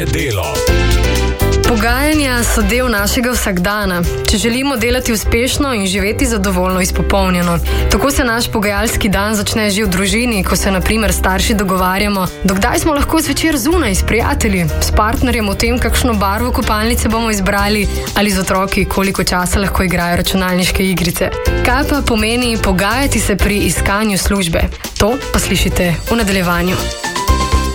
je delo. Pogajanja so del našega vsakdana, če želimo delati uspešno in živeti zadovoljno izpopolnjeno. Tako se naš pogajalski dan začne že v družini, ko se na primer starši dogovarjamo, dokdaj smo lahko zvečer zunaj s prijatelji, s partnerjem o tem, kakšno barvo kopalnice bomo izbrali, ali z otroki, koliko časa lahko igrajo računalniške igrice. Kaj pa pomeni pogajati se pri iskanju službe? To pa slišite v nadaljevanju.